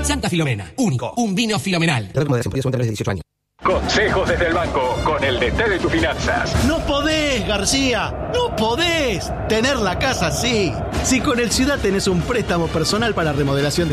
Santa Filomena, único, un vino filomenal. Remodelación, podría ser menores de 18 años. Consejos desde el banco con el DT de tus finanzas. No podés, García, no podés tener la casa así. Si con el Ciudad tenés un préstamo personal para remodelación de